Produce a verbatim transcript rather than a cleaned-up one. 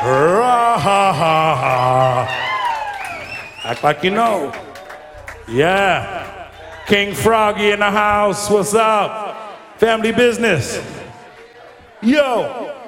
Ra-ha-ha-ha. Act like you know. Yeah. King Froggy in the house. What's up? Family business. Yo.